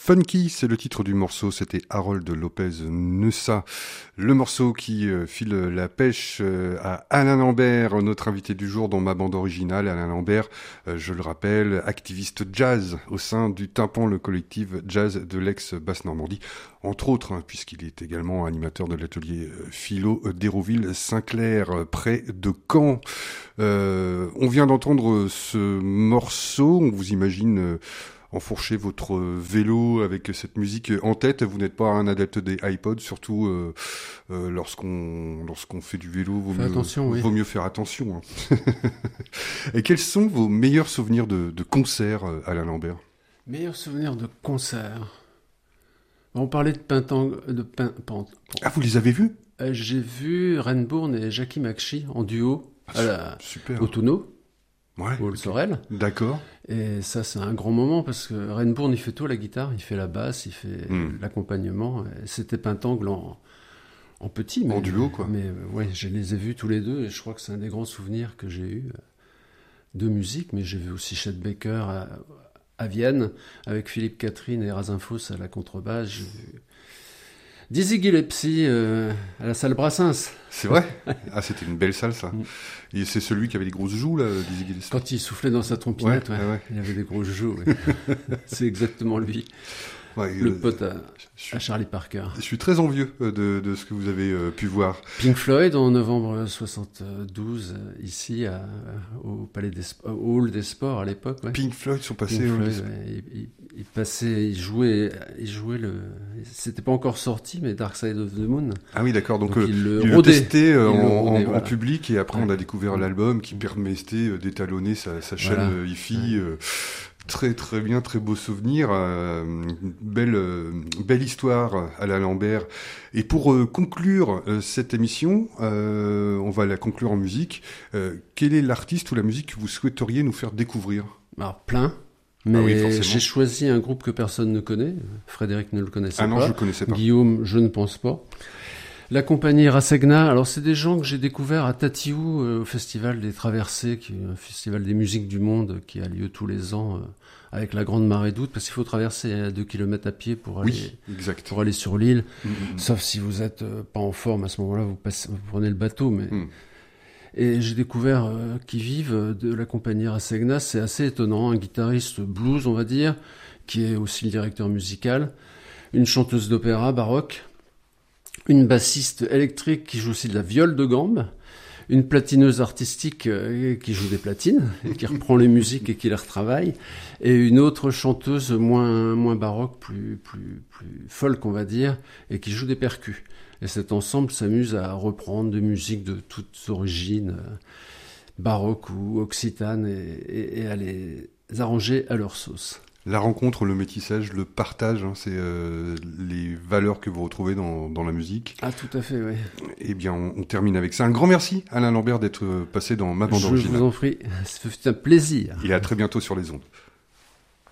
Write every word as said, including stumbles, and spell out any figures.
Funky, c'est le titre du morceau, c'était Harold Lopez Neussa. Le morceau qui euh, file la pêche euh, à Alain Lambert, notre invité du jour dans ma bande originale. Alain Lambert, euh, je le rappelle, activiste jazz au sein du Tympan, le collectif jazz de l'ex-Basse-Normandie, entre autres, hein, puisqu'il est également animateur de l'atelier euh, philo d'Hérouville-Saint-Clair, euh, près de Caen. Euh, on vient d'entendre ce morceau, on vous imagine... Euh, enfourcher votre vélo avec cette musique en tête. Vous n'êtes pas un adepte des iPods, surtout euh, euh, lorsqu'on lorsqu'on fait du vélo. Vaut, mieux, attention, oui. vaut mieux faire attention. Hein. Et quels sont vos meilleurs souvenirs de, de concerts, Alain Lambert ? Meilleurs souvenirs de concerts. On parlait de Pintang, de Pin, Pin, Ah, vous les avez vus ? euh, J'ai vu Renbourn et Jackie McShee en duo à la, Super. au Touno. Ouais, au okay. Sorel. D'accord. Et ça, c'est un grand moment parce que Renbourn, il fait tout à la guitare, il fait la basse, il fait mm. l'accompagnement. Et c'était Pintangle en, en petit. Mais, en duo, quoi. Mais euh, ouais, je les ai vus tous les deux et je crois que c'est un des grands souvenirs que j'ai eu de musique. Mais j'ai vu aussi Chet Baker à, à Vienne avec Philippe Catherine et Razinfos à la contrebasse. J'ai vu Dizzy Gillespie euh, à la salle Brassens. C'est vrai ? Ah, c'était une belle salle, ça. Et c'est celui qui avait des grosses joues, là, Dizzy Gillespie. Quand il soufflait dans sa trompinette, ouais, ouais, ouais. Il avait des grosses joues. Ouais. C'est exactement lui. Ouais, le euh, pote à, suis, à Charlie Parker. Je suis très envieux de, de ce que vous avez euh, pu voir. Pink Floyd en novembre soixante-douze, euh, ici à, au Palais des Sp- au Hall des Sports à l'époque. Ouais. Pink Floyd sont passés. Pink Floyd, ouais, il, il, il passait, il jouait, il jouait le. C'était pas encore sorti, mais Dark Side of the Moon. Ah oui, d'accord. Donc, Donc euh, il le, il rodait, le testait euh, il en, le rodait, en, voilà. en public et après ouais. on a découvert ouais. l'album qui permettait d'étalonner sa, sa chaîne voilà. euh, hi-fi. Ouais. Euh, Très très bien, très beau souvenir, euh, belle euh, belle histoire Alain Lambert. Et pour euh, conclure euh, cette émission, euh, on va la conclure en musique. Euh, quel est l'artiste ou la musique que vous souhaiteriez nous faire découvrir ? Alors plein, mais ah oui, j'ai choisi un groupe que personne ne connaît. Frédéric ne le connaissait ah non, pas. Je le connaissais pas. Guillaume, je ne pense pas. La compagnie Rasegna, alors c'est des gens que j'ai découverts à Tatiou, euh, au Festival des Traversées, qui est un festival des musiques du monde qui a lieu tous les ans euh, avec la Grande Marée d'août, parce qu'il faut traverser à deux kilomètres à pied pour aller, oui, exact. pour aller sur l'île, mmh, mmh. sauf si vous êtes euh, pas en forme à ce moment-là, vous, passez, vous prenez le bateau. Mais... Mmh. Et j'ai découvert euh, qui vivent de la compagnie Rasegna, c'est assez étonnant, un guitariste blues, on va dire, qui est aussi le directeur musical, une chanteuse d'opéra baroque, une bassiste électrique qui joue aussi de la viole de gambe, une platineuse artistique euh, qui joue des platines, et qui reprend les musiques et qui les retravaille, et une autre chanteuse moins, moins baroque, plus, plus, plus folk, on va dire, et qui joue des percus. Et cet ensemble s'amuse à reprendre des musiques de toutes origines, euh, baroques ou occitanes, et, et, et à les arranger à leur sauce. La rencontre, le métissage, le partage, hein, c'est euh, les valeurs que vous retrouvez dans, dans la musique. Ah, tout à fait, oui. Eh bien, on, on termine avec ça. Un grand merci, Alain Lambert, d'être passé dans ma bande Je originale. Je vous en prie, ça fait un plaisir. Et à très bientôt sur les ondes.